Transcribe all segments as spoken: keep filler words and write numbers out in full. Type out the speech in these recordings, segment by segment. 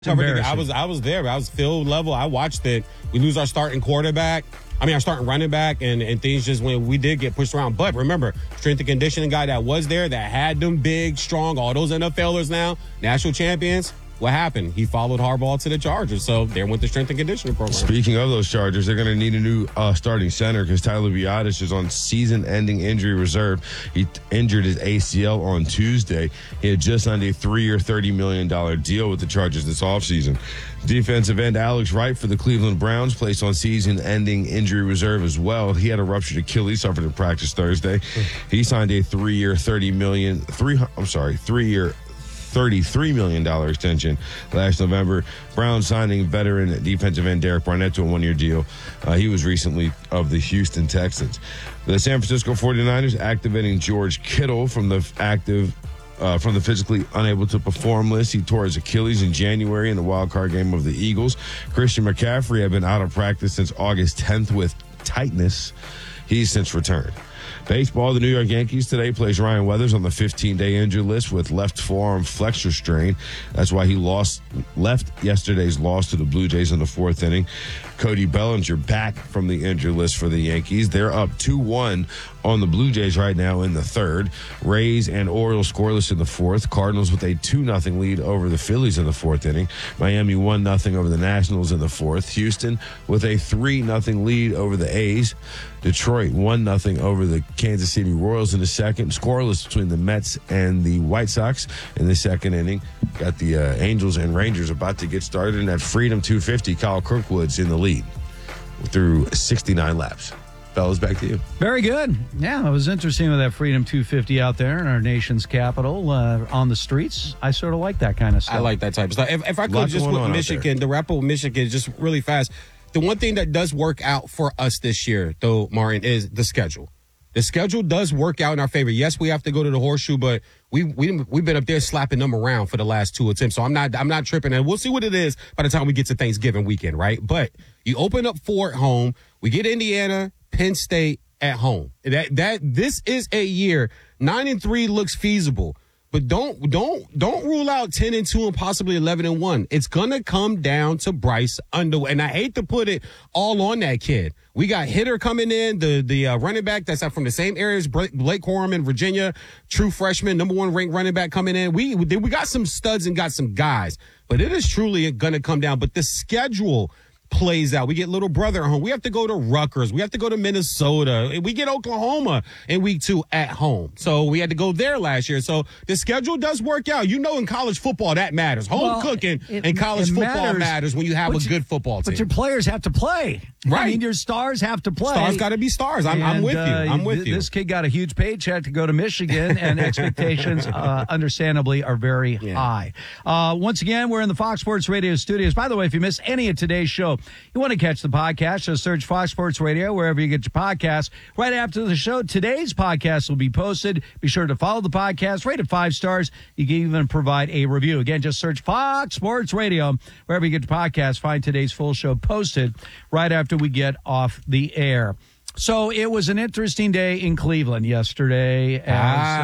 I was I was there. I was field level. I watched it. We lose our starting quarterback. I mean, our starting running back, and, and things just when we did get pushed around. But remember, strength and conditioning guy that was there, that had them big, strong, all those N F Lers now, national champions. What happened? He followed Harbaugh to the Chargers, so there went the strength and conditioning program. Speaking of those Chargers, they're going to need a new uh, starting center because Tyler Biadasz is on season-ending injury reserve. He t- injured his A C L on Tuesday. He had just signed a three-year, thirty million dollars deal with the Chargers this offseason. Defensive end Alex Wright for the Cleveland Browns placed on season-ending injury reserve as well. He had a ruptured Achilles, suffered in practice Thursday. He signed a three-year, thirty million dollars, three, I'm sorry, three-year, thirty-three million dollars extension last November. Browns signing veteran defensive end Derek Barnett to a one-year deal. Uh, he was recently of the Houston Texans. The San Francisco forty-niners activating George Kittle from the active uh, from the physically unable to perform list. He tore his Achilles in January in the wild card game of the Eagles. Christian McCaffrey had been out of practice since August tenth with tightness. He's since returned. Baseball, the New York Yankees today plays Ryan Weathers on the fifteen-day injured list with left forearm flexor strain. That's why he lost left yesterday's loss to the Blue Jays in the fourth inning. Cody Bellinger back from the injured list for the Yankees. They're up two one on the Blue Jays right now in the third. Rays and Orioles scoreless in the fourth. Cardinals with a two nothing lead over the Phillies in the fourth inning. Miami one nothing over the Nationals in the fourth. Houston with a three nothing lead over the A's. Detroit one nothing over the Kansas City Royals in the second. Scoreless between the Mets and the White Sox in the second inning. Got the uh, Angels and Rangers about to get started. And at Freedom two fifty, Kyle Kirkwood's in the lead through sixty-nine laps. Fellas, back to you. Very good. Yeah, it was interesting with that Freedom two fifty out there in our nation's capital uh, on the streets. I sort of like that kind of stuff. I like that type of stuff. If, if I could just with Michigan, the wrap up with Michigan, just really fast. The one thing that does work out for us this year, though, Martin, is the schedule. The schedule does work out in our favor. Yes, we have to go to the horseshoe, but we we we've been up there slapping them around for the last two attempts. So I'm not I'm not tripping, and we'll see what it is by the time we get to Thanksgiving weekend, right? But you open up four at home, we get Indiana, Penn State at home. That that this is a year nine and three looks feasible. But don't don't don't rule out ten and two and possibly eleven and one. It's gonna come down to Bryce Underwood, and I hate to put it all on that kid. We got hitter coming in, the the uh, running back that's from the same area as Blake Corum in Virginia, true freshman, number one ranked running back coming in. We we got some studs and got some guys, but it is truly gonna come down. But the schedule plays out. We get little brother at home. We have to go to Rutgers. We have to go to Minnesota. We get Oklahoma in week two at home. So we had to go there last year. So the schedule does work out. You know, in college football, that matters. Home well, cooking it, in college it football matters, matters when you have a you, good football team. But your players have to play. Right. I mean, your stars have to play. Stars got to be stars. I'm, and, I'm with uh, you. I'm with th- you. This kid got a huge paycheck to go to Michigan, and expectations, uh, understandably, are very yeah. high. Uh, once again, we're in the Fox Sports Radio studios. By the way, if you missed any of today's show, you want to catch the podcast, just search Fox Sports Radio wherever you get your podcasts. Right after the show, today's podcast will be posted. Be sure to follow the podcast, rate it five stars. You can even provide a review. Again, just search Fox Sports Radio wherever you get your podcast. Find today's full show posted right after we get off the air. So it was an interesting day in Cleveland yesterday as,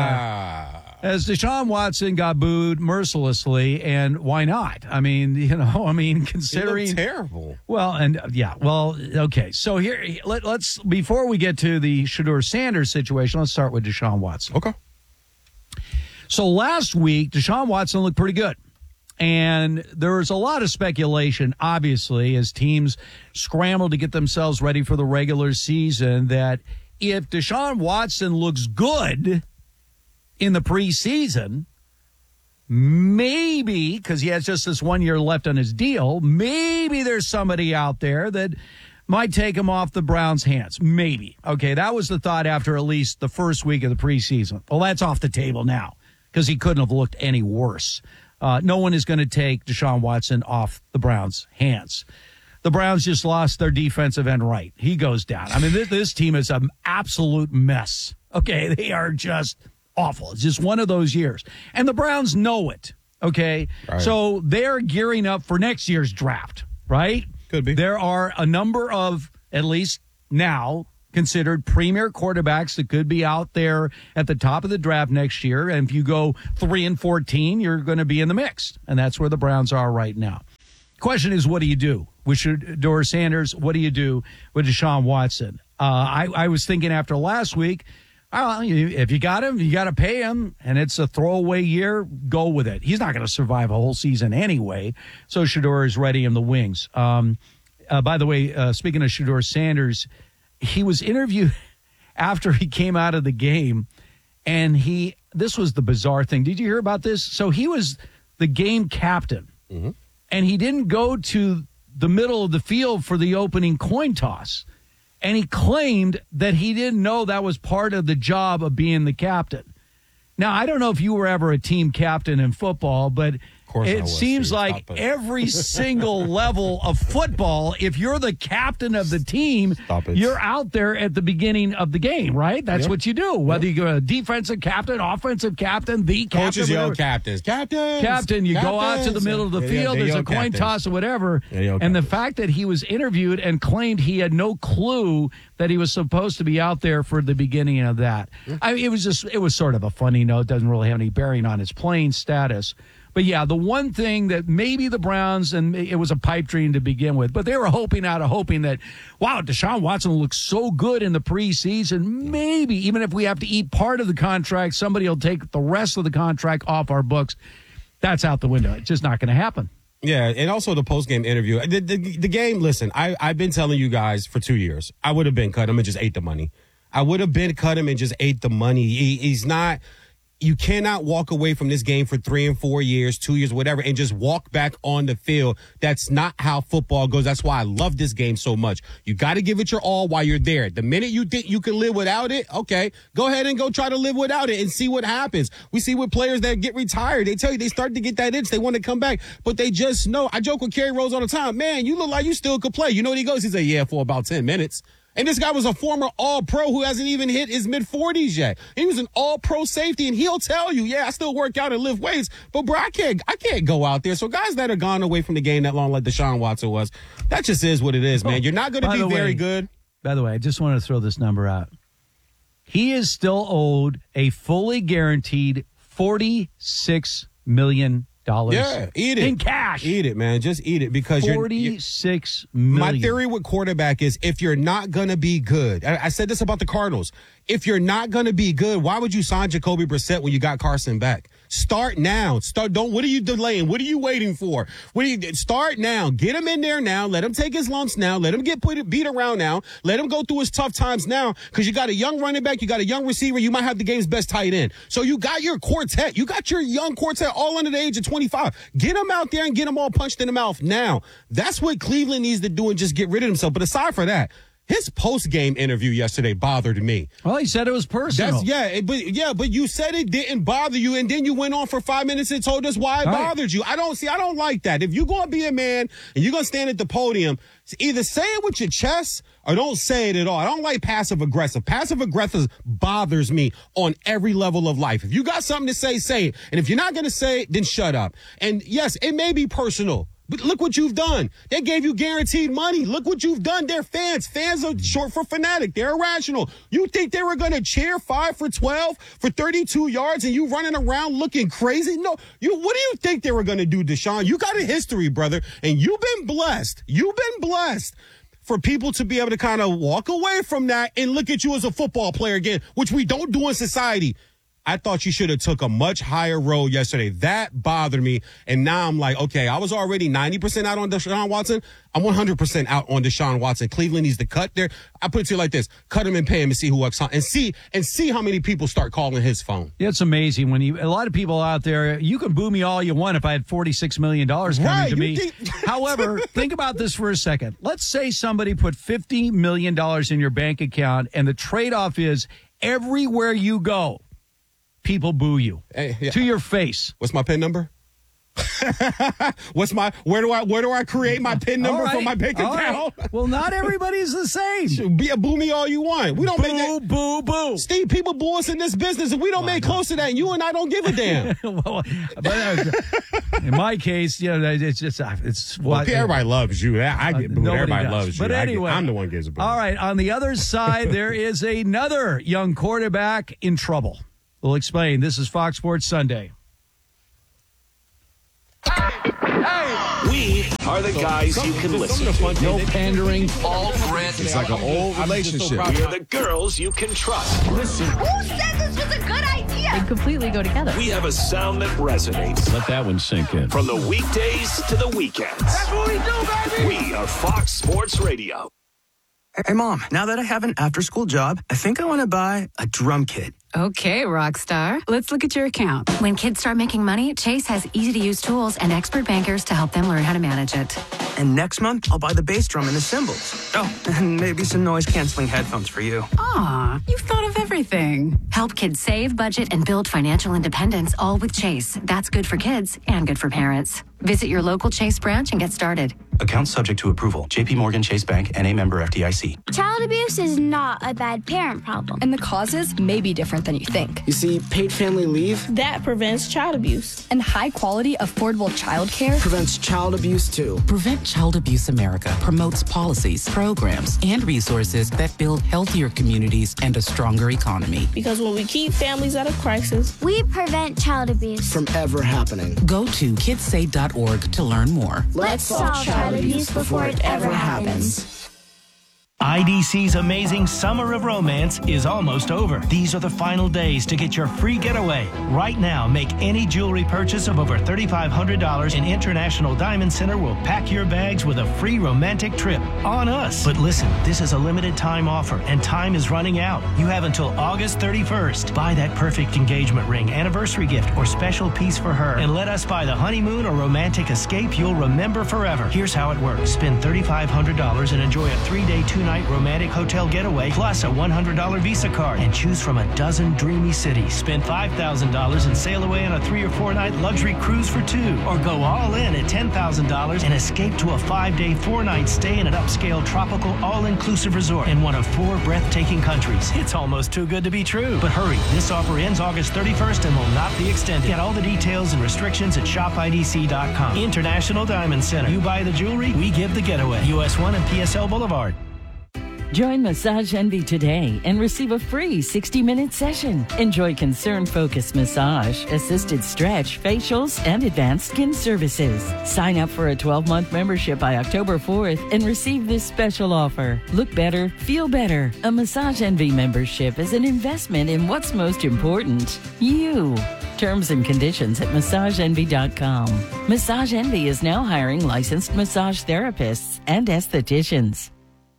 ah. uh, as Deshaun Watson got booed mercilessly, and why not? I mean, you know, I mean, considering terrible. Well, and uh, yeah, well, okay. So here, let, let's before we get to the Shedeur Sanders situation, let's start with Deshaun Watson. Okay. So last week, Deshaun Watson looked pretty good. And there was a lot of speculation, obviously, as teams scrambled to get themselves ready for the regular season, that if Deshaun Watson looks good in the preseason, maybe, because he has just this one year left on his deal, maybe there's somebody out there that might take him off the Browns' hands. Maybe. Okay, that was the thought after at least the first week of the preseason. Well, that's off the table now because he couldn't have looked any worse. Uh, no one is going to take Deshaun Watson off the Browns' hands. The Browns just lost their defensive end right. He goes down. I mean, this, this team is an absolute mess. Okay, they are just awful. It's just one of those years. And the Browns know it, okay? Right. So they're gearing up for next year's draft, right? Could be. There are a number of, at least now, considered premier quarterbacks that could be out there at the top of the draft next year. And if you go three and fourteen, you're going to be in the mix. And that's where the Browns are right now. Question is, what do you do with Shedeur Sanders? What do you do with Deshaun Watson? Uh, I, I was thinking after last week, well, you, if you got him, you got to pay him, and it's a throwaway year, go with it. He's not going to survive a whole season anyway, so Shedeur is ready in the wings. Um, uh, by the way, uh, speaking of Shedeur Sanders, he was interviewed after he came out of the game, and he this was the bizarre thing. Did you hear about this? So he was the game captain. Mm-hmm. And he didn't go to the middle of the field for the opening coin toss. And he claimed that he didn't know that was part of the job of being the captain. Now, I don't know if you were ever a team captain in football, but it was, seems Steve. like it. every single level of football, if you're the captain of the team, you're out there at the beginning of the game, right? That's yep. what you do. Whether yep. you're a defensive captain, offensive captain, the captain. Coaches yell captains. Captains. Captain, you captains. go out to the middle of the yeah, field, yeah, there's a coin captains. toss or whatever. Yeah, and captains. the fact that he was interviewed and claimed he had no clue that he was supposed to be out there for the beginning of that. Yeah. I mean, it was just, it was sort of a funny note. Doesn't really have any bearing on his playing status. But, yeah, the one thing that maybe the Browns, and it was a pipe dream to begin with, but they were hoping out of hoping that, wow, Deshaun Watson looks so good in the preseason. Maybe, even if we have to eat part of the contract, somebody will take the rest of the contract off our books. That's out the window. It's just not going to happen. Yeah, and also the post-game interview. The, the, the game, listen, I, I've been telling you guys for two years, I would have been cut him and just ate the money. I would have been cut him and just ate the money. He, he's not... You cannot walk away from this game for three and four years, two years, whatever, and just walk back on the field. That's not how football goes. That's why I love this game so much. You got to give it your all while you're there. The minute you think you can live without it, okay, go ahead and go try to live without it and see what happens. We see with players that get retired, they tell you they start to get that itch. They want to come back, but they just know. I joke with Kerry Rose all the time. Man, you look like you still could play. You know what he goes? He said, yeah, for about ten minutes. And this guy was a former all-pro who hasn't even hit his mid-forties yet. He was an all-pro safety, and he'll tell you, yeah, I still work out and lift weights, but, bro, I can't I can't go out there. So guys that are gone away from the game that long like Deshaun Watson was, that just is what it is, man. You're not going to be very way, good. By the way, I just want to throw this number out. He is still owed a fully guaranteed forty-six million dollars. Dollars yeah, eat it. In cash. Eat it, man. Just eat it because forty-six you're, million. My theory with quarterback is if you're not going to be good, I, I said this about the Cardinals. If you're not going to be good, why would you sign Jacoby Brissett when you got Carson back? Start now. Start. Don't. What are you delaying? What are you waiting for? What do you start now? Get him in there now. Let him take his lumps now. Let him get put beat around now. Let him go through his tough times now. Because you got a young running back, you got a young receiver. You might have the game's best tight end. So you got your quartet. You got your young quartet all under the age of twenty-five. Get them out there and get them all punched in the mouth now. That's what Cleveland needs to do and just get rid of himself. But aside from that, his post-game interview yesterday bothered me. Well, he said it was personal. That's, yeah, but yeah, but you said it didn't bother you, and then you went on for five minutes and told us why it All bothered right. you. I don't see. I don't like that. If you're going to be a man and you're going to stand at the podium, either say it with your chest or don't say it at all. I don't like passive-aggressive. Passive-aggressive bothers me on every level of life. If you got something to say, say it. And if you're not going to say it, then shut up. And yes, it may be personal. But look what you've done. They gave you guaranteed money. Look what you've done. They're fans. Fans are short for fanatic. They're irrational. You think they were going to cheer five for twelve for thirty-two yards and you running around looking crazy? No. You. What do you think they were going to do, Deshaun? You got a history, brother, and you've been blessed. You've been blessed for people to be able to kind of walk away from that and look at you as a football player again, which we don't do in society. I thought you should have took a much higher road yesterday. That bothered me. And now I'm like, okay, I was already ninety percent out on Deshaun Watson. I'm one hundred percent out on Deshaun Watson. Cleveland needs to cut there. I put it to you like this. Cut him and pay him and see who works on and see and see how many people start calling his phone. It's amazing when you a lot of people out there, you can boo me all you want if I had forty-six million dollars coming right, to me. Think- However, think about this for a second. Let's say somebody put fifty million dollars in your bank account and the trade-off is everywhere you go, people boo you hey, yeah. to your face. What's my PIN number? What's my where do I where do I create my PIN number right. for my bank all account? Right. Well, not everybody's the same. Be a boo me all you want. We don't boo, make that. Boo boo. Steve, people boo us in this business, and we don't well, make close to that. And you and I don't give a damn. well, but uh, in my case, you know, it's just it's well, what everybody uh, loves you. I, I get booed. Uh, everybody does. loves you. But anyway, get, I'm the one who gets a boo. All right. On the other side, there is another young quarterback in trouble. We'll explain. This is Fox Sports Sunday. We are the guys you can listen to. No pandering. All grit. It's like an old relationship. We're the girls you can trust. Listen. Who said this was a good idea? They completely go together. We have a sound that resonates. Let that one sink in. From the weekdays to the weekends. That's what we do, baby. We are Fox Sports Radio. Hey, Mom, now that I have an after-school job, I think I want to buy a drum kit. Okay, Rockstar. Let's look at your account. When kids start making money, Chase has easy-to-use tools and expert bankers to help them learn how to manage it. And next month, I'll buy the bass drum and the cymbals. Oh, and maybe some noise-canceling headphones for you. Aw, you've thought of everything. Help kids save, budget, and build financial independence, all with Chase. That's good for kids and good for parents. Visit your local Chase branch and get started. Account subject to approval. J P Morgan Chase Bank, N A member F D I C. Child abuse is not a bad parent problem. And the causes may be different than you think. You see, paid family leave That prevents child abuse. And high quality, affordable childcare prevents child abuse, too. Prevent Child Abuse America promotes policies, programs, and resources that build healthier communities and a stronger economy. Because when we keep families out of crisis, we prevent child abuse From ever happening. Go to kids say dot org to learn more. Let's solve child abuse before it ever happens. I D C's amazing Summer of Romance is almost over. These are the final days to get your free getaway. Right now, make any jewelry purchase of over three thousand five hundred dollars and International Diamond Center will pack your bags with a free romantic trip on us. But listen, this is a limited time offer and time is running out. You have until August thirty-first. Buy that perfect engagement ring, anniversary gift, or special piece for her and let us buy the honeymoon or romantic escape you'll remember forever. Here's how it works. Spend three thousand five hundred dollars and enjoy a three-day, two-night romantic hotel getaway plus a one hundred dollars Visa card and choose from a dozen dreamy cities. Spend five thousand dollars and sail away on a three or four night luxury cruise for two, or go all in at ten thousand dollars and escape to a five-day, four-night stay in an upscale tropical all-inclusive resort in one of four breathtaking countries. It's almost too good to be true. But hurry, this offer ends August thirty-first and will not be extended. Get all the details and restrictions at shop I D C dot com. International Diamond Center. You buy the jewelry, we give the getaway. U S one and P S L Boulevard. Join Massage Envy today and receive a free sixty-minute session. Enjoy concern-focused massage, assisted stretch, facials, and advanced skin services. Sign up for a twelve-month membership by October fourth and receive this special offer. Look better, feel better. A Massage Envy membership is an investment in what's most important, you. Terms and conditions at massage envy dot com. Massage Envy is now hiring licensed massage therapists and estheticians.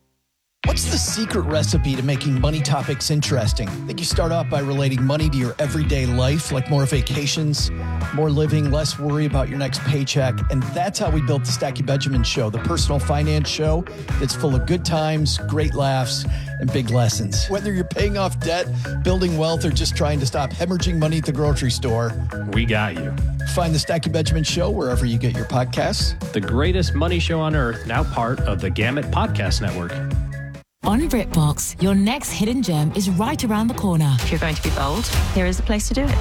What's the secret recipe to making money topics interesting? I think you start off by relating money to your everyday life, like more vacations, more living, less worry about your next paycheck. And that's how we built the Stacey Benjamin Show, the personal finance show that's full of good times, great laughs, and big lessons. Whether you're paying off debt, building wealth, or just trying to stop hemorrhaging money at the grocery store, we got you. Find the Stacey Benjamin Show wherever you get your podcasts. The greatest money show on earth, now part of the Gamut Podcast Network. On BritBox, your next hidden gem is right around the corner. If you're going to be bold, here is the place to do it.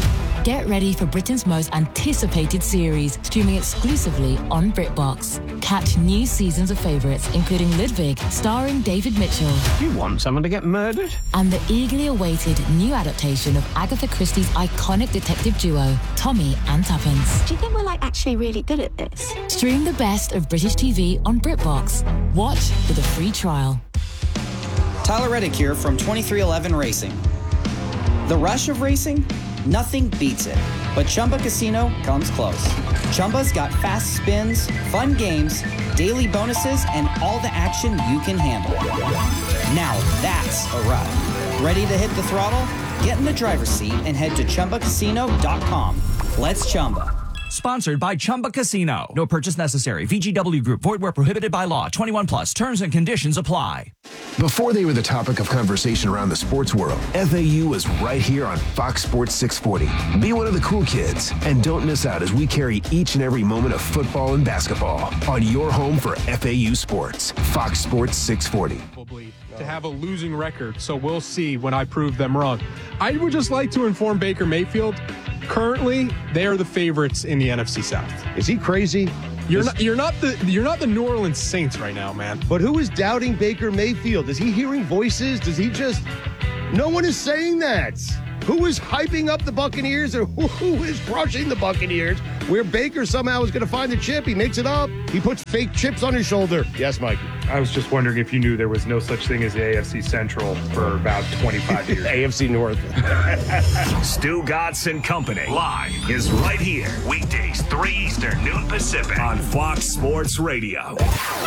Get ready for Britain's most anticipated series, streaming exclusively on BritBox. Catch new seasons of favourites, including Ludwig, starring David Mitchell. You want someone to get murdered? And the eagerly awaited new adaptation of Agatha Christie's iconic detective duo, Tommy and Tuppence. Do you think we're like actually really good at this? Stream the best of British T V on BritBox. Watch with a free trial. Tyler Reddick here from twenty-three eleven Racing. The rush of racing? Nothing beats it. But Chumba Casino comes close. Chumba's got fast spins, fun games, daily bonuses, and all the action you can handle. Now that's a ride. Ready to hit the throttle? Get in the driver's seat and head to Chumba Casino dot com. Let's Chumba. Sponsored by Chumba Casino. No purchase necessary. V G W Group. Void where prohibited by law. twenty-one plus. Terms and conditions apply. Before they were the topic of conversation around the sports world, F A U was right here on Fox Sports six forty. Be one of the cool kids and don't miss out as we carry each and every moment of football and basketball on your home for F A U sports. Fox Sports six forty. To have a losing record, so we'll see when I prove them wrong. I would just like to inform Baker Mayfield, currently they are the favorites in the N F C South. Is he crazy? You're is, not you're not the you're not the New Orleans Saints right now, man. But who is doubting Baker Mayfield? Is he hearing voices? Does he just no one is saying that. Who is hyping up the Buccaneers or who, who is crushing the Buccaneers? where Baker somehow is going to find the chip. He makes it up. He puts fake chips on his shoulder. Yes, Mikey. I was just wondering if you knew there was no such thing as the A F C Central for about twenty-five years. A F C North. Stu Gatz and Company live is right here. Weekdays, three Eastern, noon Pacific on Fox Sports Radio.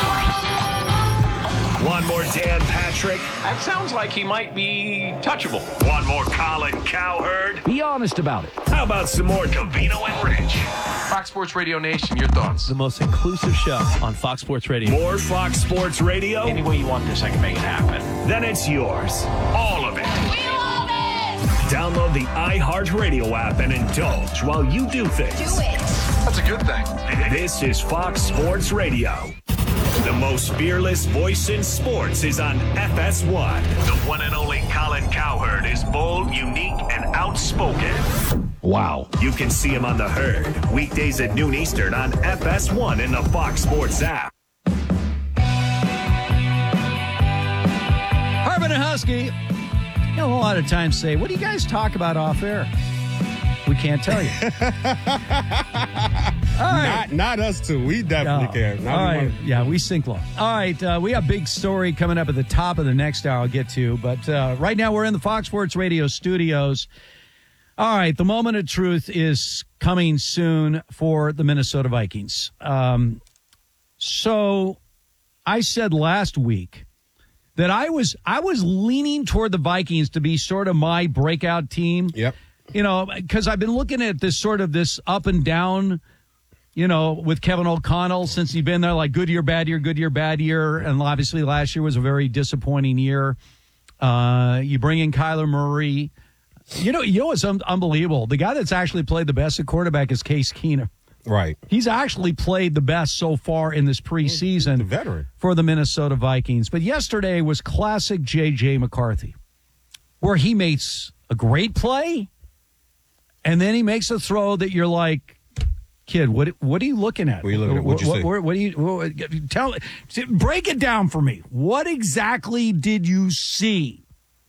One more Dan Patrick. That sounds like he might be touchable. One more Colin Cowherd. Be honest about it. How about some more Covino and Rich? Fox Sports Radio Nation, your thoughts? The most inclusive show on Fox Sports Radio. More Fox Sports Radio? Any way you want this, I can make it happen. Then it's yours. All of it. We love it! Download the iHeartRadio app and indulge while you do things. Do it. That's a good thing. This is Fox Sports Radio. The most fearless voice in sports is on F S one. The one and only Colin Cowherd is bold, unique, and outspoken. Wow. You can see him on The Herd, weekdays at noon Eastern on F S one in the Fox Sports app. Harvin and Husky, you know, a lot of times say, what do you guys talk about off air? We can't tell you. All right. Not, not us two. We definitely no. can. Not All right. one. Yeah, we sink low. All right. Uh, we have a big story coming up at the top of the next hour I'll get to. But uh, right now we're in the Fox Sports Radio studios. All right. The moment of truth is coming soon for the Minnesota Vikings. Um, so I said last week that I was I was leaning toward the Vikings to be sort of my breakout team. Yep. You know, because I've been looking at this sort of this up and down, you know, with Kevin O'Connell since he's been there, like good year, bad year, good year, bad year. And obviously last year was a very disappointing year. Uh, you bring in Kyler Murray. You know, you know what's un- unbelievable? The guy that's actually played the best at quarterback is Case Keenum. Right. He's actually played the best so far in this preseason the veteran. for the Minnesota Vikings. But yesterday was classic J J McCarthy, where he makes a great play, and then he makes a throw that you're like, kid, what what are you looking at? What are you looking at? What'd you what, see? What, what do you what, tell? Break it down for me. What exactly did you see?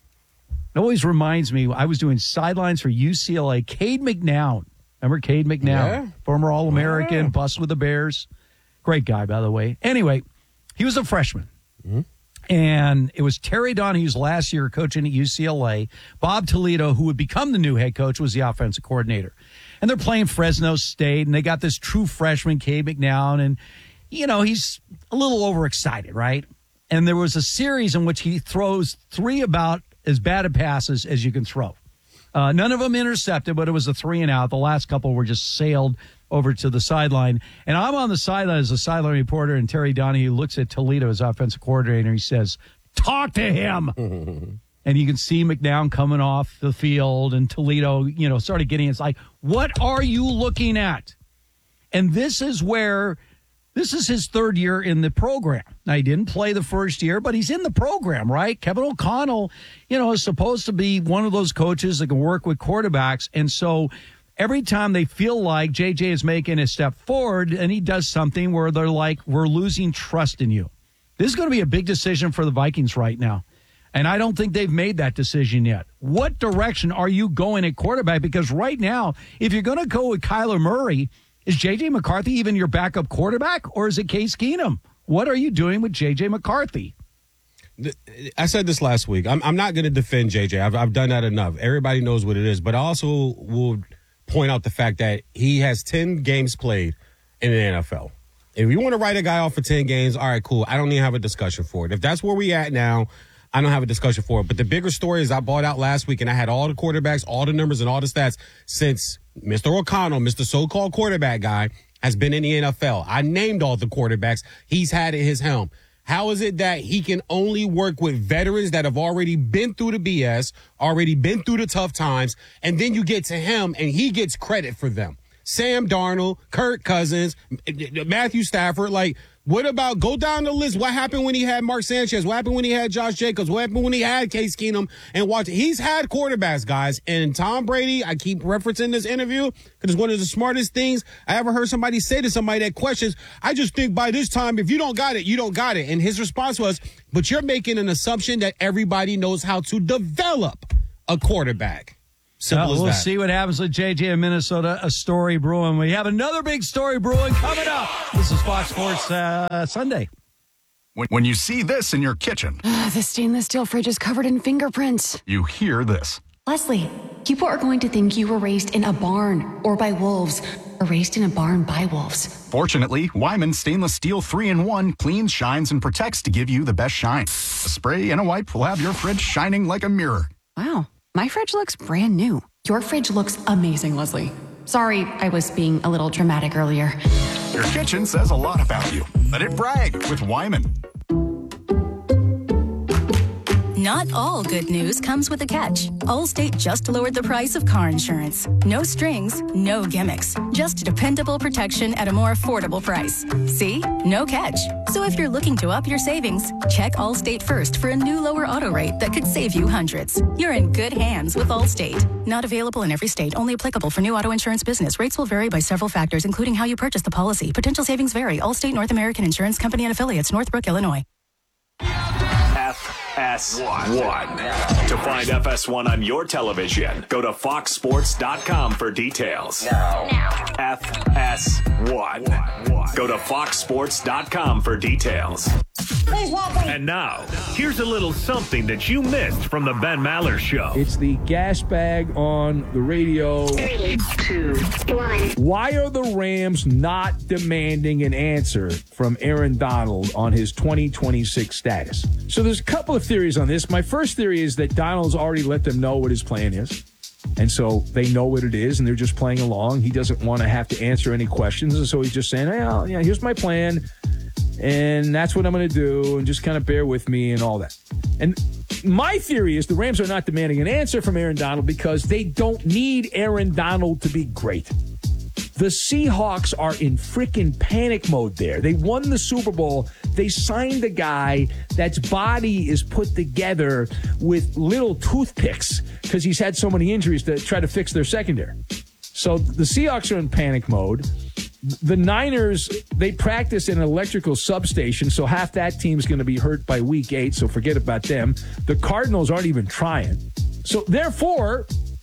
It always reminds me. I was doing sidelines for U C L A. Cade McNown, remember Cade McNown, Yeah. former All-American, Yeah. bust with the Bears, great guy by the way. Anyway, he was a freshman. Mm-hmm. And it was Terry Donahue's last year coaching at U C L A. Bob Toledo, who would become the new head coach, was the offensive coordinator. And they're playing Fresno State, and they got this true freshman, Cade McNown, and, you know, he's a little overexcited, right? And there was a series in which he throws three about as bad a passes as you can throw. Uh, none of them intercepted, but it was a three and out. The last couple were just sailed over to the sideline. And I'm on the sideline as a sideline reporter, and Terry Donahue looks at Toledo as offensive coordinator. He says, talk to him. And you can see McNown coming off the field and Toledo, you know, started getting, it's like, what are you looking at? And this is where, this is his third year in the program. Now, he didn't play the first year, but he's in the program, right? Kevin O'Connell, you know, is supposed to be one of those coaches that can work with quarterbacks. And so every time they feel like J J is making a step forward and he does something where they're like, we're losing trust in you. This is going to be a big decision for the Vikings right now. And I don't think they've made that decision yet. What direction are you going at quarterback? Because right now, if you're going to go with Kyler Murray, is J J McCarthy even your backup quarterback, or is it Case Keenum? What are you doing with J J McCarthy? I said this last week. I'm, I'm not going to defend J J. I've, I've done that enough. Everybody knows what it is. But I also will point out the fact that he has ten games played in the N F L. If you want to write a guy off for ten games, all right, cool. I don't need to have a discussion for it. If that's where we at now, I don't have a discussion for it. But the bigger story is I bought out last week, and I had all the quarterbacks, all the numbers, and all the stats since Mister O'Connell, Mister so-called quarterback guy, has been in the N F L. I named all the quarterbacks he's had at his helm. How is it that he can only work with veterans that have already been through the B S, already been through the tough times, and then you get to him and he gets credit for them? Sam Darnold, Kirk Cousins, Matthew Stafford, like, what about, go down the list. What happened when he had Mark Sanchez? What happened when he had Josh Jacobs? What happened when he had Case Keenum? And watch, he's had quarterbacks, guys. And Tom Brady, I keep referencing this interview because it's one of the smartest things I ever heard somebody say to somebody that questions. I just think by this time, if you don't got it, you don't got it. And his response was, but you're making an assumption that everybody knows how to develop a quarterback. Simple well, as we'll that. see what happens with J J in Minnesota. A story brewing. We have another big story brewing coming up. This is Fox Sports uh, Sunday. When, when you see this in your kitchen, The stainless steel fridge is covered in fingerprints. you hear this. Leslie, people are going to think you were raised in a barn or by wolves or raised in a barn by wolves. Fortunately, Wyman Stainless Steel three in one cleans, shines, and protects to give you the best shine. A spray and a wipe will have your fridge shining like a mirror. Wow, my fridge looks brand new. Your fridge looks amazing, Leslie. Sorry, I was being a little dramatic earlier. Your kitchen says a lot about you. Let it brag with Wyman. Not all good news comes with a catch. Allstate just lowered the price of car insurance. No strings, no gimmicks. Just dependable protection at a more affordable price. See? No catch. So if you're looking to up your savings, check Allstate first for a new lower auto rate that could save you hundreds. You're in good hands with Allstate. Not available in every state. Only applicable for new auto insurance business. Rates will vary by several factors, including how you purchase the policy. Potential savings vary. Allstate North American Insurance Company and Affiliates, Northbrook, Illinois. F S one. To find F S one on your television, go to fox sports dot com for details. Now. F S one. Go to fox sports dot com for details. And now, here's a little something that you missed from the Ben Maller Show. It's the gas bag on the radio. Three, two, one. Why are the Rams not demanding an answer from Aaron Donald on his twenty twenty-six status? So there's a couple of theories on this. My first theory is that Donald's already let them know what his plan is. And so they know what it is, and they're just playing along. He doesn't want to have to answer any questions. And so he's just saying, hey, I'll, yeah, here's my plan. And that's what I'm going to do, and just kind of bear with me and all that. And my theory is the Rams are not demanding an answer from Aaron Donald because they don't need Aaron Donald to be great. The Seahawks are in freaking panic mode there. They won the Super Bowl. They signed a guy that's body is put together with little toothpicks because he's had so many injuries to try to fix their secondary. So the Seahawks are in panic mode. The Niners, they practice in an electrical substation, so half that team's going to be hurt by week eight, so forget about them. The Cardinals aren't even trying. So therefore,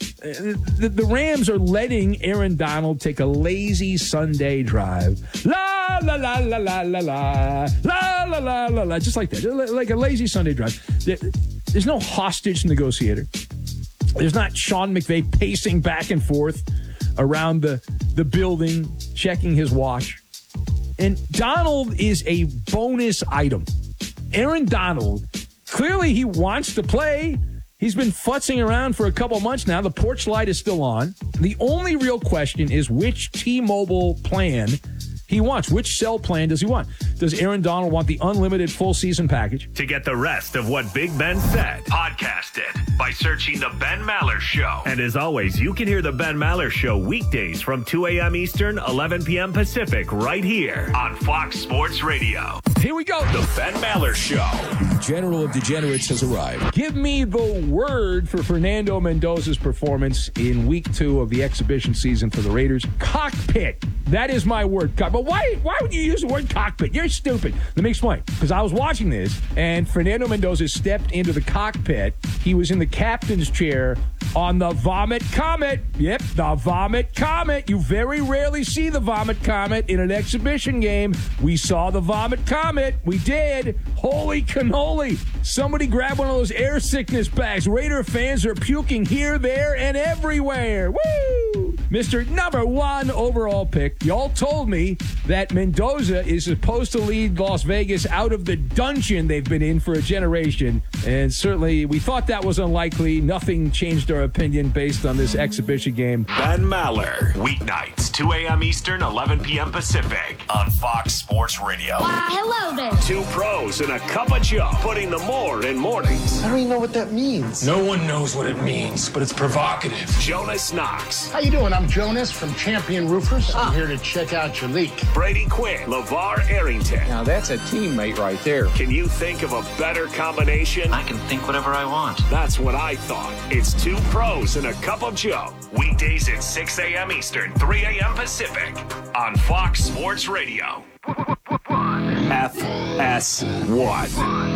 the, the Rams are letting Aaron Donald take a lazy Sunday drive. La, la, la, la, la, la, la, la, la, la, la, la, just like that, like a lazy Sunday drive. There's no hostage negotiator. There's not Sean McVay pacing back and forth around the, the building, checking his watch. And Donald is a bonus item. Aaron Donald, clearly he wants to play. He's been futzing around for a couple months now. The porch light is still on. The only real question is which T-Mobile plan he wants. Which cell plan does he want? Does Aaron Donald want the unlimited full season package? To get the rest of what Big Ben said, podcast it by searching The Ben Maller Show. And as always, you can hear The Ben Maller Show weekdays from two a.m. Eastern, eleven p.m. Pacific, right here on Fox Sports Radio. Here we go. The Ben Maller Show. General of Degenerates has arrived. Give me the word for Fernando Mendoza's performance in week two of the exhibition season for the Raiders. Cockpit. That is my word. But why why would you use the word cockpit? You're stupid. Let me explain. Because I was watching this, and Fernando Mendoza stepped into the cockpit. He was in the captain's chair on the Vomit Comet. Yep, the Vomit Comet. You very rarely see the Vomit Comet in an exhibition game. We saw the Vomit Comet. We did. Holy cannoli. Somebody grab one of those air sickness bags. Raider fans are puking here, there, and everywhere. Woo! Mister Number One overall pick. Y'all told me that Mendoza is supposed to lead Las Vegas out of the dungeon they've been in for a generation. And certainly we thought that was unlikely. Nothing changed our opinion based on this exhibition game. Ben Maller, weeknights, two a.m. Eastern, eleven p.m. Pacific on Fox Sports Radio. Why, hello there. Two pros and a cup of joe, putting the more in mornings. I don't even know what that means. No one knows what it means, but it's provocative. Jonas Knox. How you doing? I'm Jonas from Champion Roofers. I'm here to check out your leak. Brady Quinn. LeVar Arrington. Now that's a teammate right there. Can you think of a better combination? I can think whatever I want. That's what I thought. It's two pros and a cup of joe. Weekdays at six a.m. Eastern, three a.m. Pacific on Fox Sports Radio. F S one.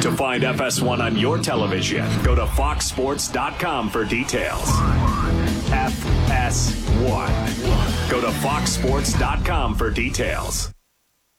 To find F S one on your television, go to fox sports dot com for details. F S one. Go to fox sports dot com for details.